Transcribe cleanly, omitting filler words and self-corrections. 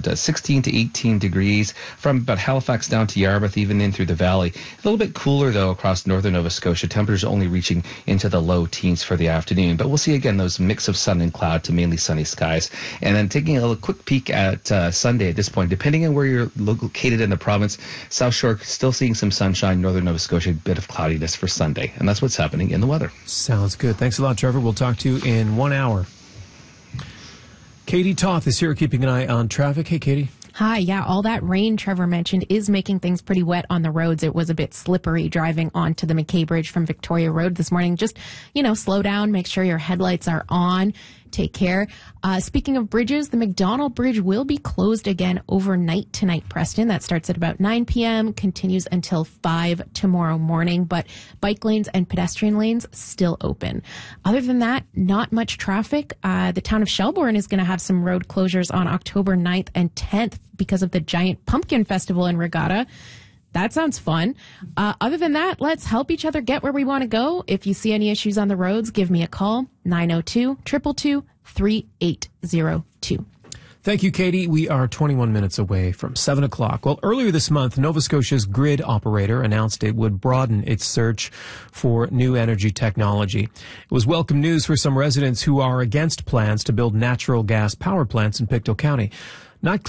around 16 to 18 degrees from about Halifax down to Yarmouth, even in through the valley. A little bit cooler, though, across northern Nova Scotia. Temperatures only reaching into the low teens for the afternoon. But we'll see again those mix of sun and cloud to mainly sunny skies. And then taking a quick peek at Sunday at this point, depending on where you're located in the province, South Shore still seeing some sunshine, northern Nova Scotia, a bit of cloudiness for Sunday. And that's what's happening in the weather. Sounds good. Thanks a lot, Trevor. We'll talk to you in 1 hour. Katie Toth is here keeping an eye on traffic. Hey, Katie. Hi, yeah, all that rain Trevor mentioned is making things pretty wet on the roads. It was a bit slippery driving onto the McKay Bridge from Victoria Road this morning. Just, slow down, make sure your headlights are on. Take care. Speaking of bridges, the McDonald Bridge will be closed again overnight tonight, Preston. That starts at about 9 p.m., continues until 5 tomorrow morning, but bike lanes and pedestrian lanes still open. Other than that, not much traffic. The town of Shelbourne is going to have some road closures on October 9th and 10th because of the Giant Pumpkin Festival in Regatta. That sounds fun. Other than that, let's help each other get where we want to go. If you see any issues on the roads, give me a call, 902-222-3802. Thank you, Katie. We are 21 minutes away from 7 o'clock. Well, earlier this month, Nova Scotia's grid operator announced it would broaden its search for new energy technology. It was welcome news for some residents who are against plans to build natural gas power plants in Pictou County. Not